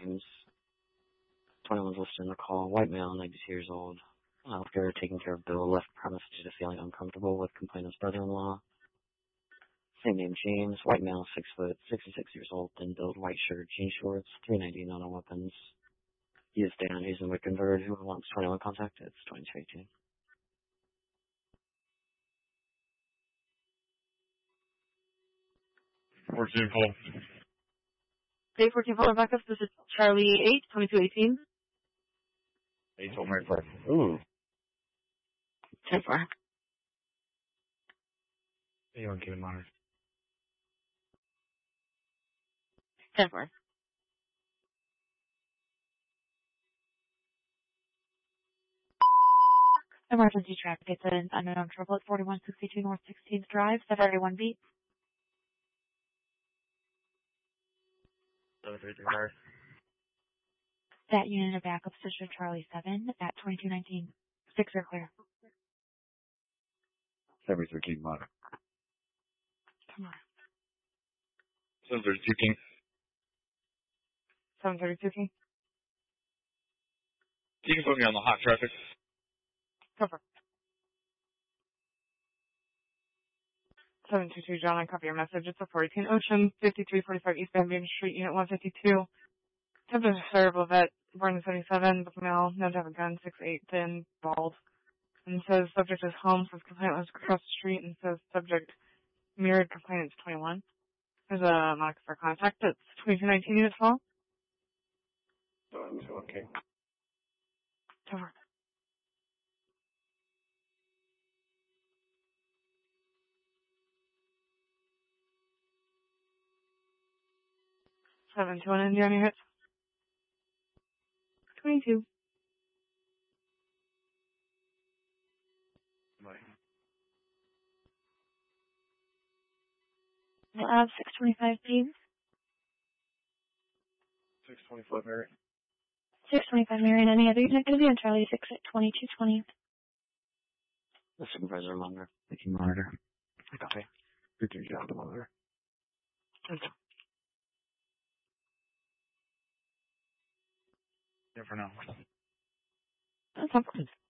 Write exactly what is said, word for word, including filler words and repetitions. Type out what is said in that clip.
names. twenty-one's listed in the call. White male, ninety-two years old. Healthcare taking care of Bill. Left premise due to feeling uncomfortable with complainant's brother-in-law. Same name, James. White male, six foot, sixty-six years old. Thin build, white shirt, jean shorts. three ninety non weapons. He is Dan. He's in Wickenburg. Who wants twenty-one contact? It's twenty-two eighteen. fourteen full. Day fourteen full backup. This is Charlie eight, twenty-two eighteen. eight told Mary four. Ooh. ten four. You want to get him on her. ten four. Emergency traffic. It's an unknown trouble at forty-one sixty-two North sixteenth Drive, seven one beat. seven three three five. That unit of backup, Sister Charlie seven at twenty-two nineteen. Six are clear. seven three King Monitor. Come on. seven thirty-two King. seven thirty-two King. You can put me on the hot traffic. Cover. seven two two John, I copy your message. It's a four eighteen Ocean, fifty-three forty-five East Van Buren Street, Unit one fifty-two. Temperature variable vet, born in seventy-seven, book male, known to have a gun, six eight, thin, bald. And says subject is home, says complainant was across the street, and says subject mirrored complainant's twenty-one. There's a mark for contact. It's twenty-two nineteen unit fall. Okay. Cover. seven two one Indiana hits. twenty-two. Right. We'll have six twenty-five James. six twenty-five Mary. six twenty-five Marion. Any other unit going to be on Charlie six at twenty-two twenty. The supervisor monitor. The key monitor. I copy. fifteen John, the monitor. Okay. Yeah, for now. That's all.